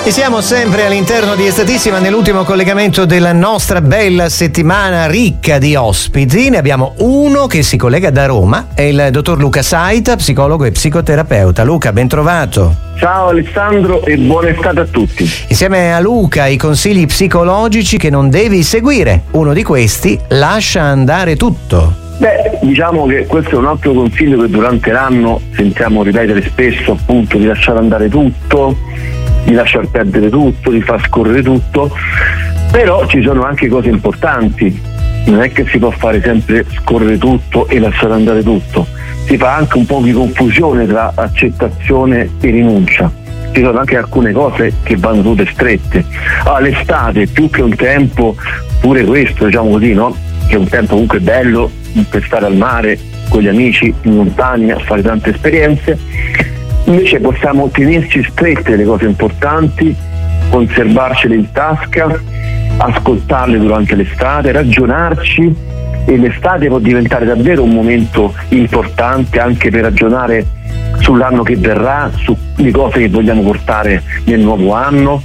E siamo sempre all'interno di Estatissima, nell'ultimo collegamento della nostra bella settimana ricca di ospiti. Ne abbiamo uno che si collega da Roma, è il dottor Luca Saita, psicologo e psicoterapeuta. Luca, ben trovato. Ciao Alessandro e buona estate a tutti. Insieme a Luca i consigli psicologici che non devi seguire. Uno di questi: lascia andare tutto. Beh, diciamo che questo è un altro consiglio che durante l'anno sentiamo ripetere spesso, appunto, di lasciare andare tutto, di lasciar perdere tutto, di far scorrere tutto, però ci sono anche cose importanti. Non è che si può fare sempre scorrere tutto e lasciare andare tutto, si fa anche un po' di confusione tra accettazione e rinuncia. Ci sono anche alcune cose che vanno tutte strette. L'estate, più che un tempo, pure questo, diciamo così, no? Che è un tempo comunque bello per stare al mare con gli amici, in montagna, a fare tante esperienze. Invece possiamo tenerci strette le cose importanti, conservarcele in tasca, ascoltarle durante l'estate, ragionarci, e l'estate può diventare davvero un momento importante anche per ragionare sull'anno che verrà, sulle cose che vogliamo portare nel nuovo anno.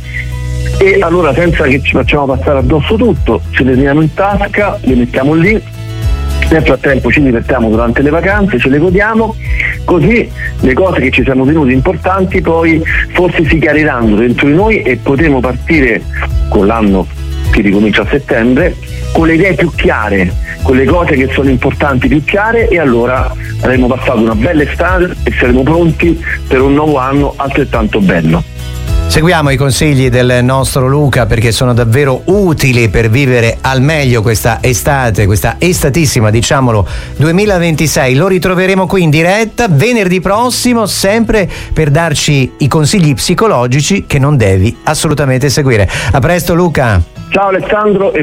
E allora, senza che ci facciamo passare addosso tutto, ce le teniamo in tasca, le mettiamo lì. Nel frattempo ci divertiamo durante le vacanze, ce le godiamo, così le cose che ci siamo tenute importanti poi forse si chiariranno dentro di noi e potremo partire con l'anno che ricomincia a settembre con le idee più chiare, con le cose che sono importanti più chiare, e allora avremo passato una bella estate e saremo pronti per un nuovo anno altrettanto bello. Seguiamo i consigli del nostro Luca, perché sono davvero utili per vivere al meglio questa estate, questa estatissima, diciamolo, 2026. Lo ritroveremo qui in diretta venerdì prossimo, sempre per darci i consigli psicologici che non devi assolutamente seguire. A presto Luca. Ciao Alessandro.